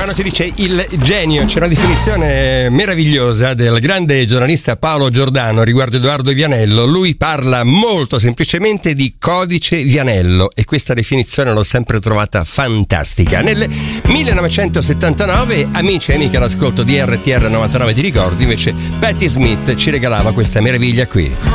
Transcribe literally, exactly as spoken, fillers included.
Quando si dice il genio, c'è una definizione meravigliosa del grande giornalista Paolo Giordano riguardo Edoardo Vianello. Lui parla molto semplicemente di codice Vianello e questa definizione l'ho sempre trovata fantastica. Nel millenovecentosettantanove, amici e amiche all'ascolto di R T R novantanove di ricordi, invece Patti Smith ci regalava questa meraviglia qui.